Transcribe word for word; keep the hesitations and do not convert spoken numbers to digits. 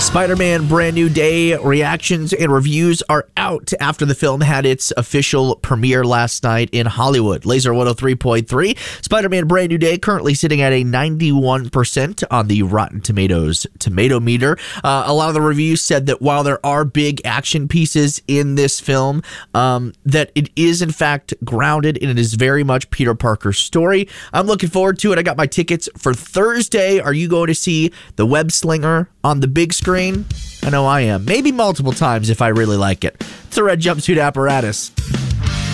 Spider-Man Brand New Day reactions and reviews are out after the film had its official premiere last night in Hollywood. Laser one oh three point three. Spider-Man Brand New Day currently sitting at a ninety-one percent on the Rotten Tomatoes tomato meter. Uh, a lot of the reviews said that while there are big action pieces in this film, um, that it is in fact grounded and it is very much Peter Parker's story. I'm looking forward to it. I got my tickets for Thursday. Are you going to see The Web Slinger on the big screen? I know I am. Maybe multiple times if I really like it. It's a Red Jumpsuit Apparatus.